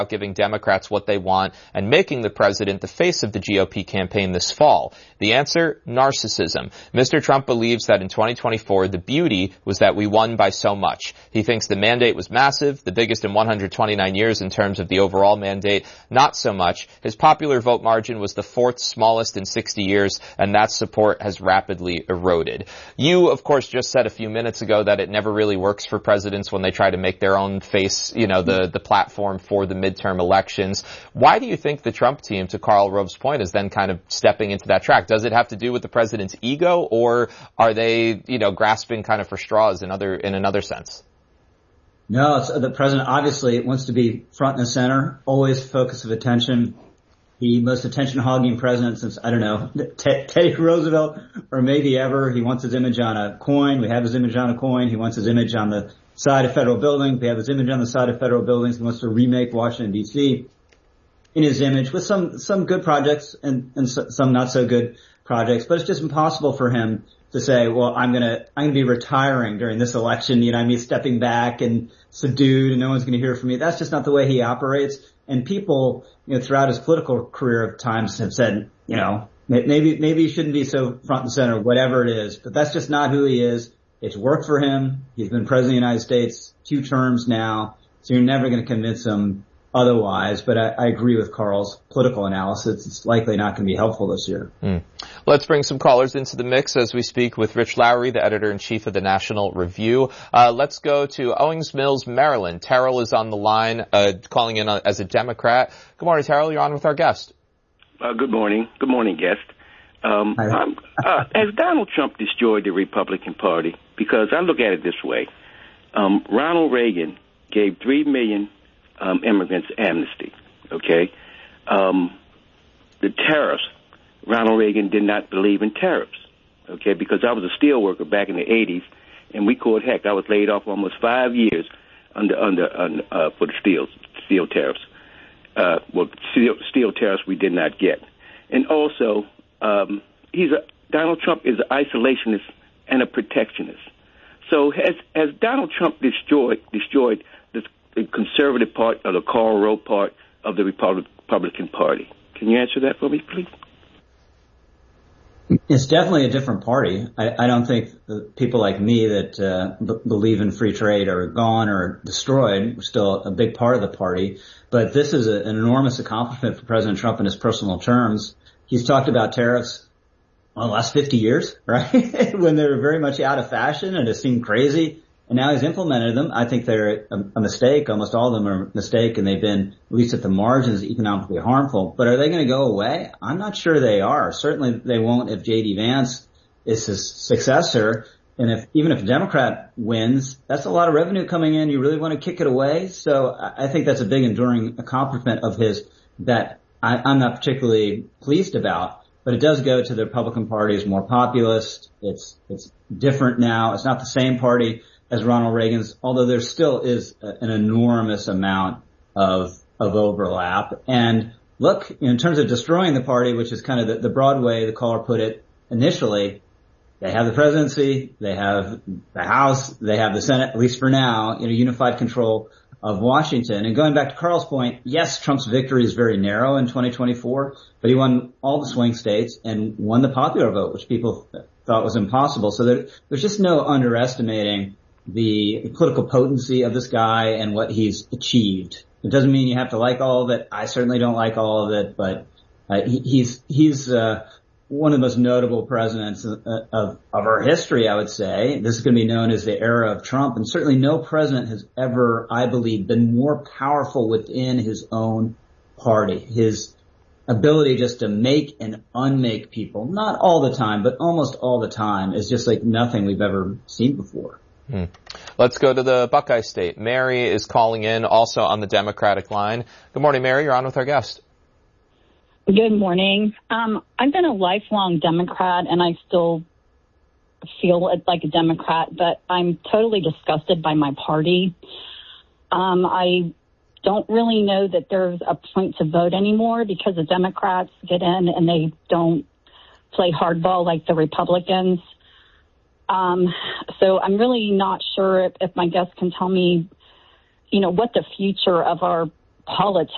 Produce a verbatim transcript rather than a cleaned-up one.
giving Democrats what they want and making the president the face of the G O P campaign this fall? The answer, narcissism. Mister Trump believes that in twenty twenty-four, the beauty was that we won by so much. He thinks the mandate was massive, the biggest in one hundred twenty-nine years in terms of the overall mandate. Not so much. His popular vote margin was the fourth smallest in sixty years, and that support has rapidly eroded. You, of course, just said a few minutes ago that it never really works for presidents when they try to make their own face, you know, the, the platform for the midterm elections. Why do you think the Trump team, to Karl Rove's point, is then kind of stepping into that track? Does it have to do with the president's ego, or are they, you know, grasping kind of for straws in other, in another sense? No, it's, the president obviously wants to be front and center, always focus of attention. The most attention-hogging president since, I don't know, T- Teddy Roosevelt or maybe ever. He wants his image on a coin. We have his image on a coin. He wants his image on the side of federal buildings. We have his image on the side of federal buildings. He wants to remake Washington, D C in his image with some, some good projects and, and so, some not so good projects. But it's just impossible for him to say, well, I'm going to, I'm going to be retiring during this election. You know, I'm mean, stepping back and subdued and no one's going to hear from me. That's just not the way he operates. And people, you know, throughout his political career of times have said, you know, maybe, maybe he shouldn't be so front and center, whatever it is. But that's just not who he is. It's worked for him. He's been president of the United States two terms now. So you're never going to convince him otherwise. But I, I agree with Karl's political analysis. It's likely not going to be helpful this year. Mm. Let's bring some callers into the mix as we speak with Rich Lowry, the editor-in-chief of the National Review. Uh, let's go to Owings Mills, Maryland. Terrell is on the line, uh, calling in as a Democrat. Good morning, Terrell. You're on with our guest. Uh, good morning. Good morning, guest. Um, I'm, uh, has Donald Trump destroyed the Republican Party? Because I look at it this way. Um, Ronald Reagan gave three million um, immigrants amnesty, okay? Um, the tariffs, Ronald Reagan did not believe in tariffs, okay, because I was a steel worker back in the eighties, and we caught heck. I was laid off almost five years under under, under uh, for the steel steel tariffs. Uh, well, steel, steel tariffs we did not get, and also um, he's a Donald Trump is an isolationist and a protectionist. So has has Donald Trump destroyed destroyed the, the conservative part or the Karl Rove part of the Republican Party? Can you answer that for me, please? It's definitely a different party. I, I don't think the people like me that uh, b- believe in free trade are gone or destroyed. We're still a big part of the party. But this is a, an enormous accomplishment for President Trump in his personal terms. He's talked about tariffs well, the last fifty years, right? when they were very much out of fashion and it seemed crazy. And now he's implemented them. I think they're a, a mistake. Almost all of them are a mistake, and they've been, at least at the margins, economically harmful. But are they going to go away? I'm not sure they are. Certainly they won't if J D. Vance is his successor. And if even if a Democrat wins, that's a lot of revenue coming in. You really want to kick it away? So I think that's a big enduring accomplishment of his that I, I'm not particularly pleased about. But it does go to the Republican Party as more populist. It's it's different now. It's not the same party as Ronald Reagan's, although there still is a, an enormous amount of of overlap. And look, in terms of destroying the party, which is kind of the, the broad way the caller put it initially, they have the presidency, they have the House, they have the Senate, at least for now, you know, unified control of Washington. And going back to Karl's point, yes, Trump's victory is very narrow in twenty twenty-four, but he won all the swing states and won the popular vote, which people thought was impossible. So there, there's just no underestimating the political potency of this guy and what he's achieved. It doesn't mean you have to like all of it. I certainly don't like all of it, but uh, he, he's he's uh, one of the most notable presidents of, of of our history, I would say. This is going to be known as the era of Trump, and certainly no president has ever, I believe, been more powerful within his own party. His ability just to make and unmake people, not all the time, but almost all the time, is just like nothing we've ever seen before. Hmm. Let's go to the Buckeye State. Mary is calling in, also on the Democratic line. Good morning, Mary. You're on with our guest. Good morning. Um, I've been a lifelong Democrat, and I still feel like a Democrat, but I'm totally disgusted by my party. Um, I don't really know that there's a point to vote anymore because the Democrats get in and they don't play hardball like the Republicans. Um, so I'm really not sure if, if my guest can tell me, you know, what the future of our politics